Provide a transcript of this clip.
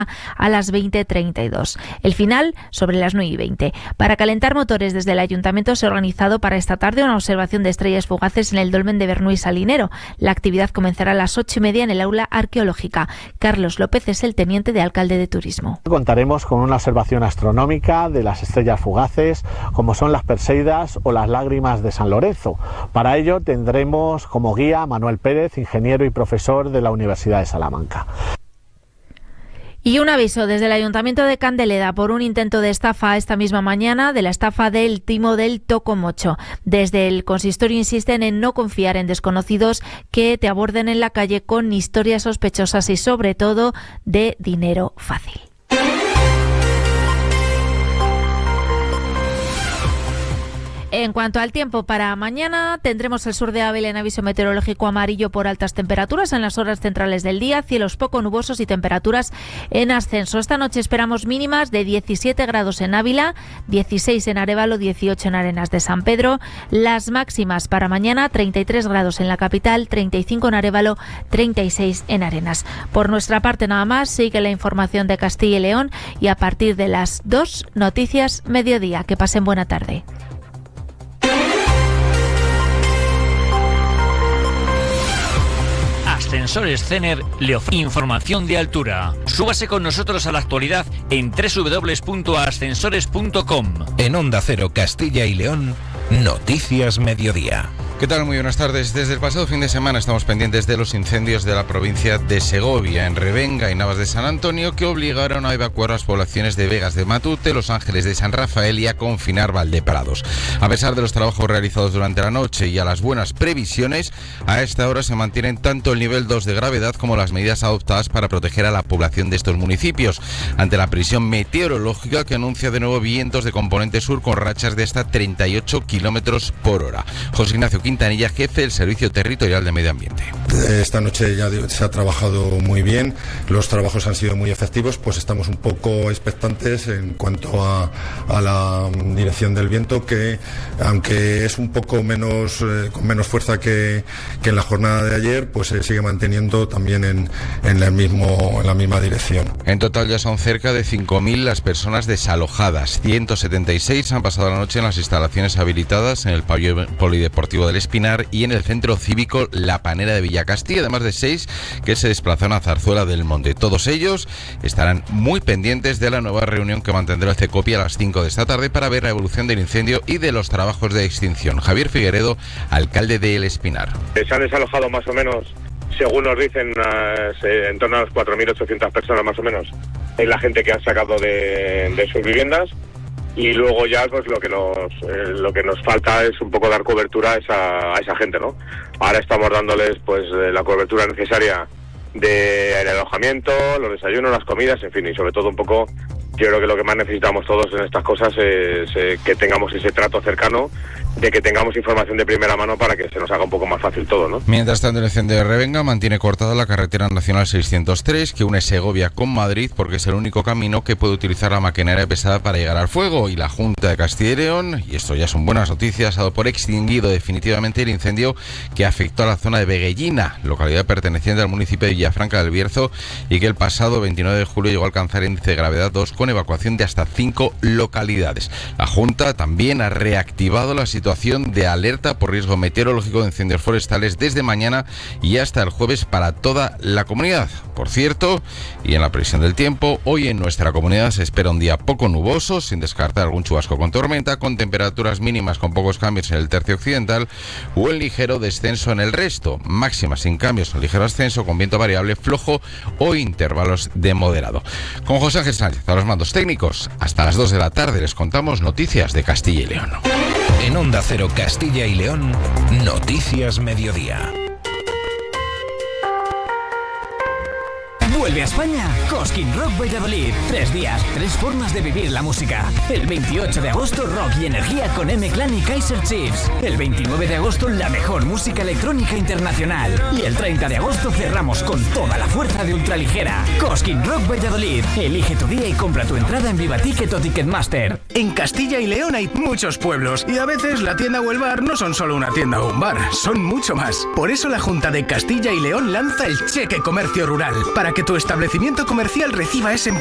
a las 20:32. El final sobre las 9:20. Para calentar motores, desde el Ayuntamiento se ha organizado para esta tarde una observación de estrellas fugaces en el dolmen de Bernuy Salinero. La actividad comenzará a las 8:30 en el aula arqueológica. Carlos López es el teniente de alcalde de Turismo. Contaremos con una observación astronómica de las estrellas fugaces, como son las Perseidas o las lágrimas de San Lorenzo. Para ello tendremos como guía a Manuel Pérez, ingeniero y profesor de la Universidad de Salamanca. Y un aviso desde el Ayuntamiento de Candeleda por un intento de estafa esta misma mañana, de la estafa del timo del Tocomocho. Desde el consistorio insisten en no confiar en desconocidos que te aborden en la calle con historias sospechosas y sobre todo de dinero fácil. En cuanto al tiempo para mañana, tendremos el sur de Ávila en aviso meteorológico amarillo por altas temperaturas en las horas centrales del día, cielos poco nubosos y temperaturas en ascenso. Esta noche esperamos mínimas de 17 grados en Ávila, 16 en Arévalo, 18 en Arenas de San Pedro. Las máximas para mañana, 33 grados en la capital, 35 en Arévalo, 36 en Arenas. Por nuestra parte nada más, sigue la información de Castilla y León y a partir de las 2, Noticias Mediodía. Que pasen buena tarde. Ascensores Cener le ofrece información de altura. Súbase con nosotros a la actualidad en www.ascensores.com. En Onda Cero Castilla y León, Noticias Mediodía. ¿Qué tal? Muy buenas tardes. Desde el pasado fin de semana estamos pendientes de los incendios de la provincia de Segovia, en Revenga y Navas de San Antonio, que obligaron a evacuar las poblaciones de Vegas de Matute, Los Ángeles de San Rafael y a confinar Valdeprados. A pesar de los trabajos realizados durante la noche y a las buenas previsiones, a esta hora se mantienen tanto el nivel 2 de gravedad como las medidas adoptadas para proteger a la población de estos municipios, ante la previsión meteorológica que anuncia de nuevo vientos de componente sur con rachas de hasta 38 kilómetros por hora. José Ignacio Quintanilla, jefe del Servicio Territorial de Medio Ambiente. Esta noche ya se ha trabajado muy bien, los trabajos han sido muy efectivos, pues estamos un poco expectantes en cuanto a la dirección del viento, que aunque es un poco menos con menos fuerza que en la jornada de ayer, pues se sigue manteniendo también en la misma dirección. En total ya son cerca de 5.000 las personas desalojadas. 176 han pasado la noche en las instalaciones habilitadas en el pabellón polideportivo del Espinar y en el centro cívico La Panera de Villacastilla, además de 6 que se desplazaron a Zarzuela del Monte. Todos ellos estarán muy pendientes de la nueva reunión que mantendrá el CECOPI a las 5 de esta tarde para ver la evolución del incendio y de los trabajos de extinción. Javier Figueredo, alcalde de El Espinar. Se han desalojado más o menos, según nos dicen, en torno a las 4.800 personas más o menos. Es la gente que han sacado de sus viviendas. Y luego ya pues lo que nos falta es un poco dar cobertura a esa gente, ¿no? Ahora estamos dándoles pues la cobertura necesaria de alojamiento, los desayunos, las comidas, en fin, y sobre todo un poco, yo creo que lo que más necesitamos todos en estas cosas es que tengamos ese trato cercano, de que tengamos información de primera mano para que se nos haga un poco más fácil todo, ¿no? Mientras tanto, el incendio de Revenga mantiene cortada la carretera nacional 603 que une Segovia con Madrid, porque es el único camino que puede utilizar la maquinaria pesada para llegar al fuego, y la Junta de Castilla y León, y esto ya son buenas noticias, ha dado por extinguido definitivamente el incendio que afectó a la zona de Veguellina, localidad perteneciente al municipio de Villafranca del Bierzo, y que el pasado 29 de julio llegó a alcanzar índice de gravedad 2 con evacuación de hasta 5 localidades. La Junta también ha reactivado la situación de alerta por riesgo meteorológico de incendios forestales desde mañana y hasta el jueves para toda la comunidad. Por cierto, y en la previsión del tiempo, hoy en nuestra comunidad se espera un día poco nuboso, sin descartar algún chubasco con tormenta, con temperaturas mínimas con pocos cambios en el tercio occidental o en ligero descenso en el resto. Máximas sin cambios, en ligero ascenso, con viento variable flojo o intervalos de moderado. Con José Ángel Sánchez a los mandos técnicos, hasta las 2 de la tarde les contamos noticias de Castilla y León. En Onda Cero Castilla y León, Noticias Mediodía. Vuelve a España Cosquín Rock Valladolid. 3 días, 3 formas de vivir la música. El 28 de agosto, rock y energía con M-Clan y Kaiser Chiefs. El 29 de agosto, la mejor música electrónica internacional. Y el 30 de agosto cerramos con toda la fuerza de Ultraligera. Cosquín Rock Valladolid. Elige tu día y compra tu entrada en Vivaticket o Ticketmaster. En Castilla y León hay muchos pueblos y a veces la tienda o el bar no son solo una tienda o un bar, son mucho más. Por eso la Junta de Castilla y León lanza el Cheque Comercio Rural, para que tu tu establecimiento comercial reciba ese